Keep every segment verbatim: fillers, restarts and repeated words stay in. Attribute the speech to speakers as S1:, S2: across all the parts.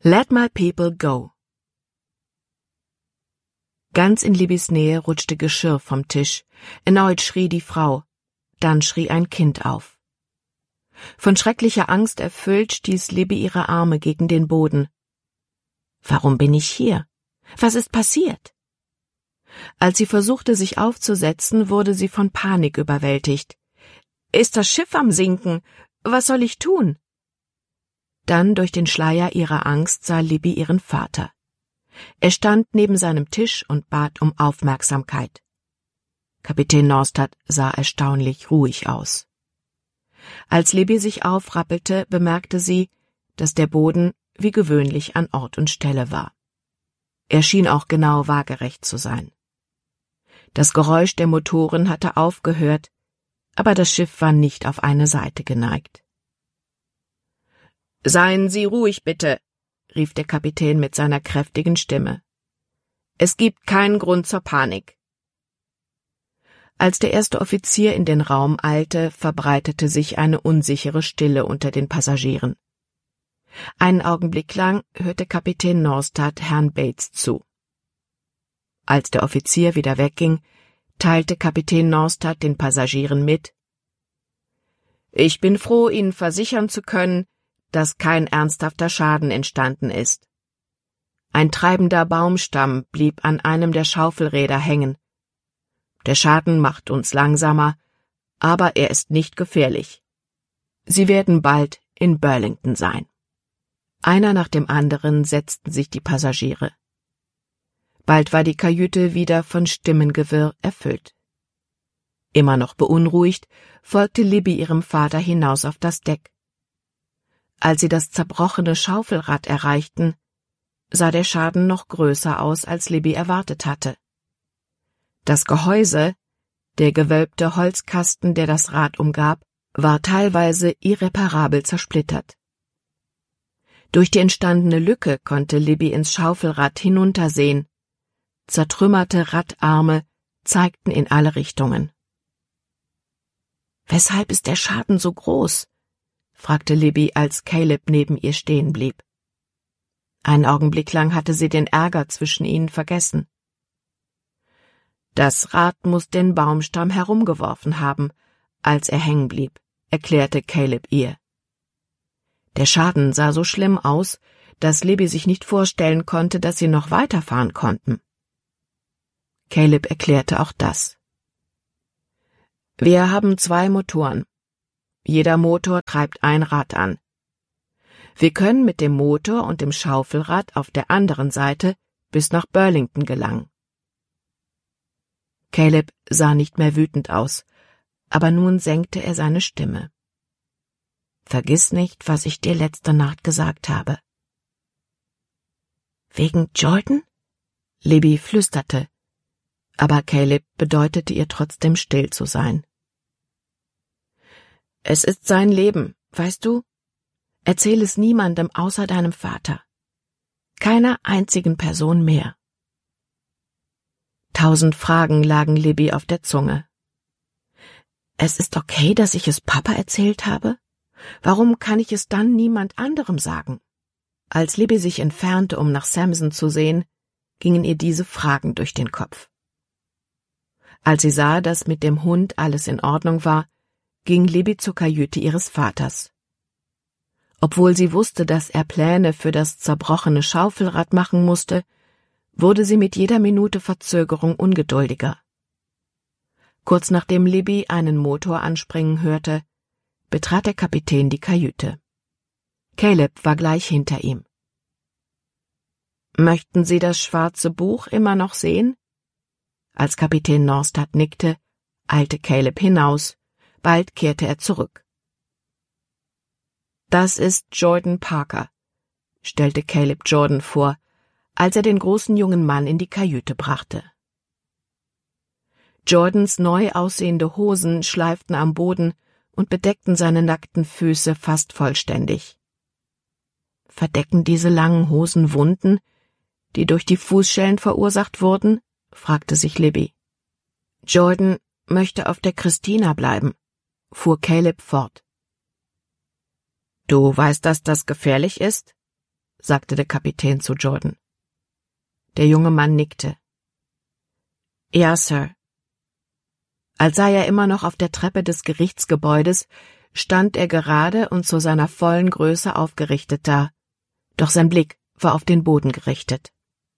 S1: Let my people go. Ganz in Libbys Nähe rutschte Geschirr vom Tisch. Erneut schrie die Frau. Dann schrie ein Kind auf. Von schrecklicher Angst erfüllt stieß Libby ihre Arme gegen den Boden. Warum bin ich hier? Was ist passiert? Als sie versuchte, sich aufzusetzen, wurde sie von Panik überwältigt. Ist das Schiff am Sinken? Was soll ich tun? Dann durch den Schleier ihrer Angst sah Libby ihren Vater. Er stand neben seinem Tisch und bat um Aufmerksamkeit. Kapitän Norstad sah erstaunlich ruhig aus. Als Libby sich aufrappelte, bemerkte sie, dass der Boden wie gewöhnlich an Ort und Stelle war. Er schien auch genau waagerecht zu sein. Das Geräusch der Motoren hatte aufgehört, aber das Schiff war nicht auf eine Seite geneigt. »Seien Sie ruhig, bitte«, rief der Kapitän mit seiner kräftigen Stimme. »Es gibt keinen Grund zur Panik.« Als der erste Offizier in den Raum eilte, verbreitete sich eine unsichere Stille unter den Passagieren. Einen Augenblick lang hörte Kapitän Norstad Herrn Bates zu. Als der Offizier wieder wegging, teilte Kapitän Norstad den Passagieren mit: »Ich bin froh, Ihnen versichern zu können, dass kein ernsthafter Schaden entstanden ist. Ein treibender Baumstamm blieb an einem der Schaufelräder hängen. Der Schaden macht uns langsamer, aber er ist nicht gefährlich. Sie werden bald in Burlington sein.« Einer nach dem anderen setzten sich die Passagiere. Bald war die Kajüte wieder von Stimmengewirr erfüllt. Immer noch beunruhigt, folgte Libby ihrem Vater hinaus auf das Deck. Als sie das zerbrochene Schaufelrad erreichten, sah der Schaden noch größer aus, als Libby erwartet hatte. Das Gehäuse, der gewölbte Holzkasten, der das Rad umgab, war teilweise irreparabel zersplittert. Durch die entstandene Lücke konnte Libby ins Schaufelrad hinuntersehen. Zertrümmerte Radarme zeigten in alle Richtungen. »Weshalb ist der Schaden so groß?« fragte Libby, als Caleb neben ihr stehen blieb. Einen Augenblick lang hatte sie den Ärger zwischen ihnen vergessen. »Das Rad muss den Baumstamm herumgeworfen haben, als er hängen blieb«, erklärte Caleb ihr. Der Schaden sah so schlimm aus, dass Libby sich nicht vorstellen konnte, dass sie noch weiterfahren konnten. Caleb erklärte auch das. »Wir haben zwei Motoren. Jeder Motor treibt ein Rad an. Wir können mit dem Motor und dem Schaufelrad auf der anderen Seite bis nach Burlington gelangen.« Caleb sah nicht mehr wütend aus, aber nun senkte er seine Stimme. »Vergiss nicht, was ich dir letzte Nacht gesagt habe.« »Wegen Jordan?« Libby flüsterte, aber Caleb bedeutete ihr trotzdem, still zu sein. »Es ist sein Leben, weißt du? Erzähl es niemandem außer deinem Vater. Keiner einzigen Person mehr.« Tausend Fragen lagen Libby auf der Zunge. »Es ist okay, dass ich es Papa erzählt habe? Warum kann ich es dann niemand anderem sagen?« Als Libby sich entfernte, um nach Samson zu sehen, gingen ihr diese Fragen durch den Kopf. Als sie sah, dass mit dem Hund alles in Ordnung war, ging Libby zur Kajüte ihres Vaters. Obwohl sie wusste, dass er Pläne für das zerbrochene Schaufelrad machen musste, wurde sie mit jeder Minute Verzögerung ungeduldiger. Kurz nachdem Libby einen Motor anspringen hörte, betrat der Kapitän die Kajüte. Caleb war gleich hinter ihm. »Möchten Sie das schwarze Buch immer noch sehen?« Als Kapitän Norstad nickte, eilte Caleb hinaus, bald kehrte er zurück. »Das ist Jordan Parker«, stellte Caleb Jordan vor, als er den großen jungen Mann in die Kajüte brachte. Jordans neu aussehende Hosen schleiften am Boden und bedeckten seine nackten Füße fast vollständig. »Verdecken diese langen Hosen Wunden, die durch die Fußschellen verursacht wurden?« fragte sich Libby. »Jordan möchte auf der Christina bleiben«, fuhr Caleb fort. »Du weißt, dass das gefährlich ist?« sagte der Kapitän zu Jordan. Der junge Mann nickte. Ja, Sir. Als sei er immer noch auf der Treppe des Gerichtsgebäudes, stand er gerade und zu seiner vollen Größe aufgerichtet da, doch sein Blick war auf den Boden gerichtet.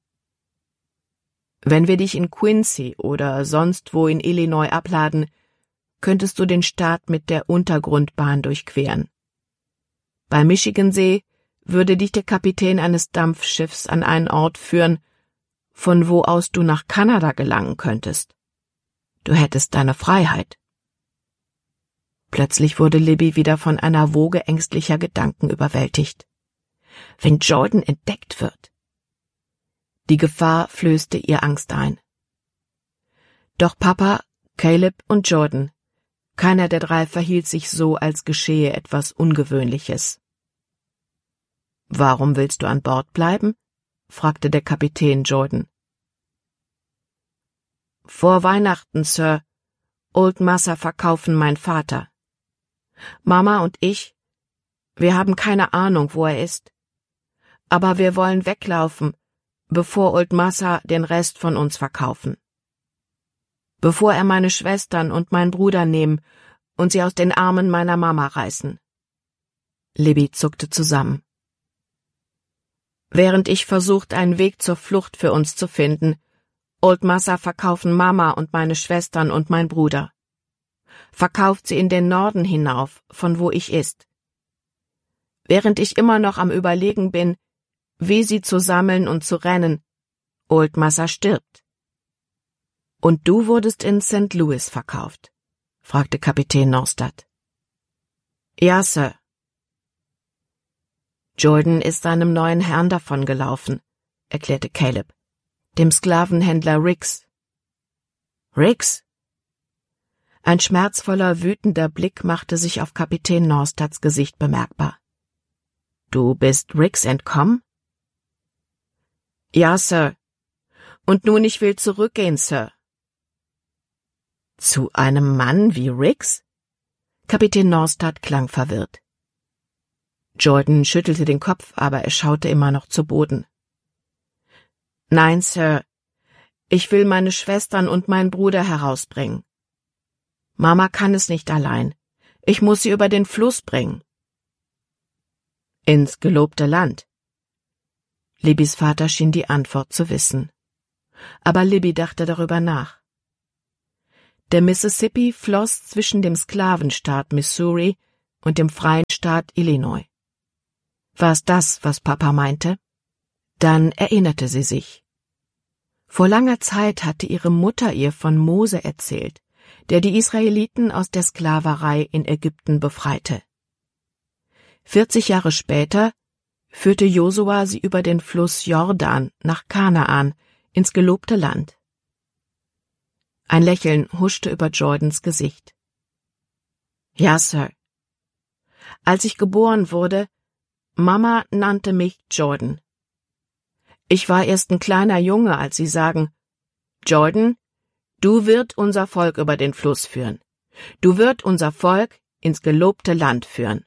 S1: Wenn wir dich in Quincy oder sonst wo in Illinois abladen, könntest du den Staat mit der Untergrundbahn durchqueren. Bei Michigansee würde dich der Kapitän eines Dampfschiffs an einen Ort führen, von wo aus du nach Kanada gelangen könntest. Du hättest deine Freiheit. Plötzlich wurde Libby wieder von einer Woge ängstlicher Gedanken überwältigt. Wenn Jordan entdeckt wird. Die Gefahr flößte ihr Angst ein. Doch Papa, Caleb und Jordan, keiner der drei verhielt sich so, als geschehe etwas Ungewöhnliches. »Warum willst du an Bord bleiben?« fragte der Kapitän Jordan. »Vor Weihnachten, Sir. Old Massa verkaufen mein Vater. Mama und ich, wir haben keine Ahnung, wo er ist. Aber wir wollen weglaufen, bevor Old Massa den Rest von uns verkaufen. Bevor er meine Schwestern und meinen Bruder nehmen und sie aus den Armen meiner Mama reißen.« Libby zuckte zusammen. »Während ich versucht, einen Weg zur Flucht für uns zu finden, Old Massa verkaufen Mama und meine Schwestern und mein Bruder. Verkauft sie in den Norden hinauf, von wo ich ist. Während ich immer noch am Überlegen bin, wie sie zu sammeln und zu rennen, Old Massa stirbt.« »Und du wurdest in Sankt Louis verkauft?« fragte Kapitän Norstad. »Ja, Sir.« »Jordan ist seinem neuen Herrn davongelaufen«, erklärte Caleb, »dem Sklavenhändler Riggs.« »Riggs?« Ein schmerzvoller, wütender Blick machte sich auf Kapitän Norstads Gesicht bemerkbar. »Du bist Riggs entkommen?« »Ja, Sir. Und nun, ich will zurückgehen, Sir.« »Zu einem Mann wie Riggs?« Kapitän Norstad klang verwirrt. Jordan schüttelte den Kopf, aber er schaute immer noch zu Boden. »Nein, Sir. Ich will meine Schwestern und meinen Bruder herausbringen. Mama kann es nicht allein. Ich muss sie über den Fluss bringen.« »Ins gelobte Land?« Libbys Vater schien die Antwort zu wissen. Aber Libby dachte darüber nach. Der Mississippi floss zwischen dem Sklavenstaat Missouri und dem freien Staat Illinois. War es das, was Papa meinte? Dann erinnerte sie sich. Vor langer Zeit hatte ihre Mutter ihr von Mose erzählt, der die Israeliten aus der Sklaverei in Ägypten befreite. Vierzig Jahre später führte Josua sie über den Fluss Jordan nach Kanaan, ins gelobte Land. Ein Lächeln huschte über Jordans Gesicht. »Ja, Sir. Als ich geboren wurde, Mama nannte mich Jordan. Ich war erst ein kleiner Junge, als sie sagen, »Jordan, du wirst unser Volk über den Fluss führen. Du wirst unser Volk ins gelobte Land führen.«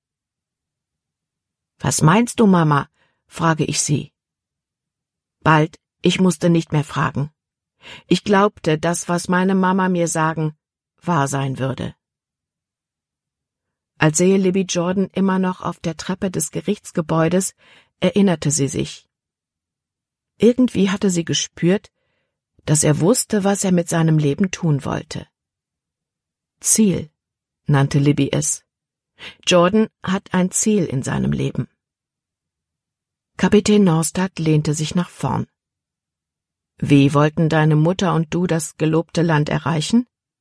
S1: »Was meinst du, Mama?« frage ich sie. Bald, ich musste nicht mehr fragen. Ich glaubte, dass, was meine Mama mir sagen, wahr sein würde. Als sehe Libby Jordan immer noch auf der Treppe des Gerichtsgebäudes, erinnerte sie sich. Irgendwie hatte sie gespürt, dass er wusste, was er mit seinem Leben tun wollte. Ziel, nannte Libby es. Jordan hat ein Ziel in seinem Leben. Kapitän Norstad lehnte sich nach vorn. »Wie wollten deine Mutter und du das gelobte Land erreichen?«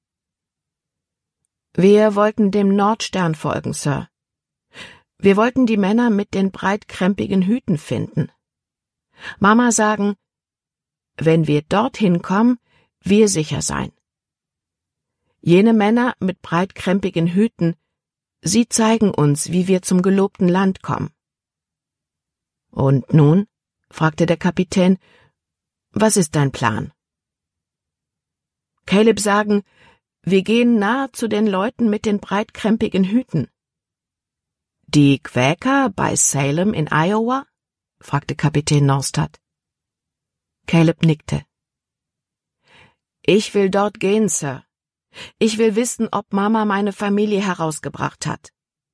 S1: »Wir wollten dem Nordstern folgen, Sir. Wir wollten die Männer mit den breitkrempigen Hüten finden. Mama sagen, wenn wir dorthin kommen, wir sicher sein. Jene Männer mit breitkrempigen Hüten, sie zeigen uns, wie wir zum gelobten Land kommen.« »Und nun?« fragte der Kapitän, »was ist dein Plan?« »Caleb sagen, wir gehen nahe zu den Leuten mit den breitkrempigen Hüten.« »Die Quäker bei Salem in Iowa?« fragte Kapitän Norstad. Caleb nickte. »Ich will dort gehen, Sir. Ich will wissen, ob Mama meine Familie herausgebracht hat.«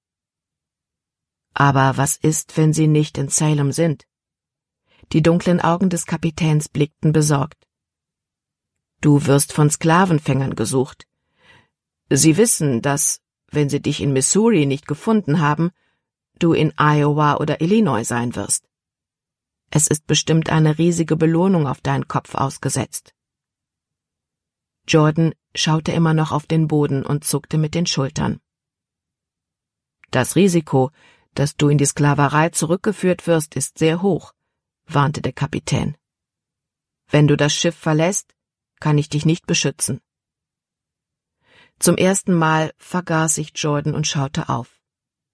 S1: »Aber was ist, wenn sie nicht in Salem sind?« Die dunklen Augen des Kapitäns blickten besorgt. »Du wirst von Sklavenfängern gesucht. Sie wissen, dass, wenn sie dich in Missouri nicht gefunden haben, du in Iowa oder Illinois sein wirst. Es ist bestimmt eine riesige Belohnung auf deinen Kopf ausgesetzt.« Jordan schaute immer noch auf den Boden und zuckte mit den Schultern. »Das Risiko, dass du in die Sklaverei zurückgeführt wirst, ist sehr hoch«, warnte der Kapitän. »Wenn du das Schiff verlässt, kann ich dich nicht beschützen.« Zum ersten Mal vergaß sich Jordan und schaute auf.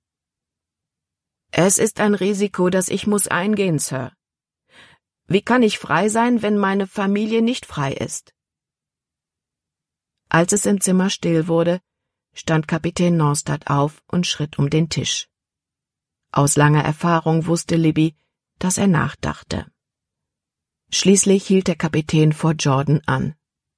S1: »Es ist ein Risiko, das ich muss eingehen, Sir. Wie kann ich frei sein, wenn meine Familie nicht frei ist?« Als es im Zimmer still wurde, stand Kapitän Norstad auf und schritt um den Tisch. Aus langer Erfahrung wusste Libby, dass er nachdachte. Schließlich hielt der Kapitän vor Jordan an.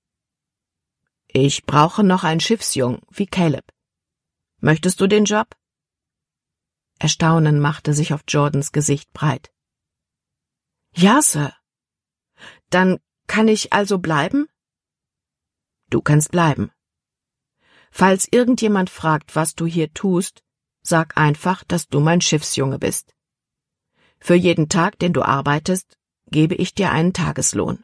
S1: »Ich brauche noch einen Schiffsjungen, wie Caleb. Möchtest du den Job?« Erstaunen machte sich auf Jordans Gesicht breit. »Ja, Sir. Dann kann ich also bleiben?« »Du kannst bleiben. Falls irgendjemand fragt, was du hier tust, sag einfach, dass du mein Schiffsjunge bist. Für jeden Tag, den du arbeitest, gebe ich dir einen Tageslohn.«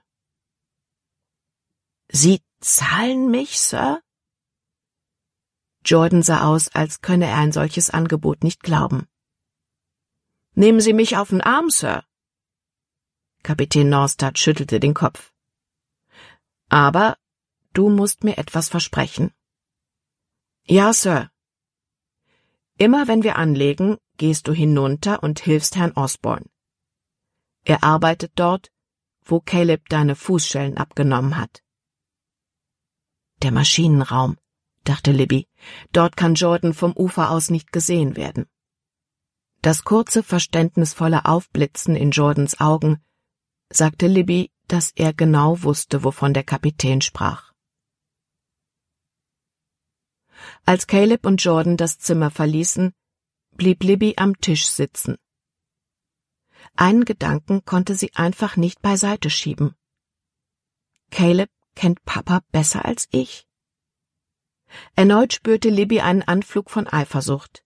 S1: »Sie zahlen mich, Sir?« Jordan sah aus, als könne er ein solches Angebot nicht glauben. »Nehmen Sie mich auf den Arm, Sir.« Kapitän Norstad schüttelte den Kopf. »Aber du musst mir etwas versprechen.« »Ja, Sir. Immer wenn wir anlegen, gehst du hinunter und hilfst Herrn Osborne. Er arbeitet dort, wo Caleb deine Fußschellen abgenommen hat.« »Der Maschinenraum«, dachte Libby. »Dort kann Jordan vom Ufer aus nicht gesehen werden.« Das kurze, verständnisvolle Aufblitzen in Jordans Augen sagte Libby, dass er genau wusste, wovon der Kapitän sprach. Als Caleb und Jordan das Zimmer verließen, blieb Libby am Tisch sitzen. Einen Gedanken konnte sie einfach nicht beiseite schieben. Caleb kennt Papa besser als ich. Erneut spürte Libby einen Anflug von Eifersucht.